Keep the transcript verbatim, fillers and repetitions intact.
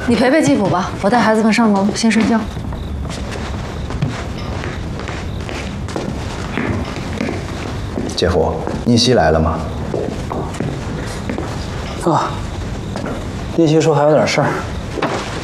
你陪陪继父吧，我带孩子们上楼先睡觉。 姐夫，聂西来了吗？ 啊，聂西说还有点事儿。